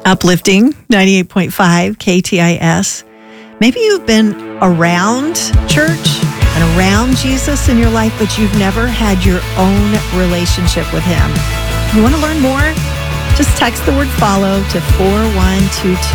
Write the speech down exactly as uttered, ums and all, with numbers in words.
Uplifting ninety-eight point five K T I S. Maybe you've been around church and around Jesus in your life, but you've never had your own relationship with him. You want to learn more? Just text the word follow to four one two two.